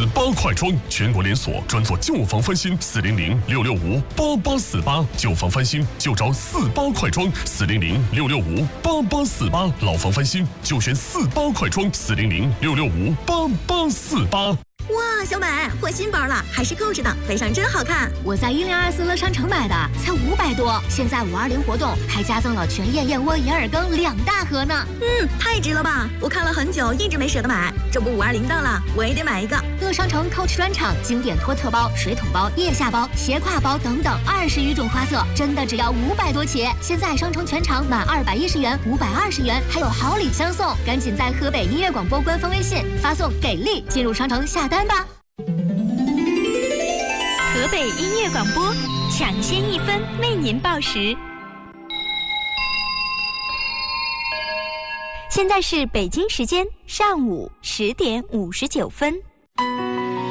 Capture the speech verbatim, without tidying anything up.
四八快装，全国连锁，专做旧房翻新，四零零六六五八八四八，旧房翻新就找四八快装，四零零六六五八八四八，老房翻新就选四八快装，四零零六六五八八四八。 哇，小美换新包了，还是购置的，背上真好看。 我在一零二四乐商城买的，才五百多。现在五二零活动还加赠了全燕燕窝、银耳羹两大盒呢。 嗯，太值了吧！我看了很久，一直没舍得买。这不五二零到了，我也得买一个。 乐商城 Coach 专场经典托特包、水桶包、腋下包、斜挎包等等二十余种花色，真的只要五百多起。现在商城全场满二百一十元、五百二十元，还有好礼相送。赶紧在河北音乐广播官方微信发送“给力”进入商城下单吧。 河北音乐广播，抢先一分为您报时。现在是北京时间上午十点五十九分。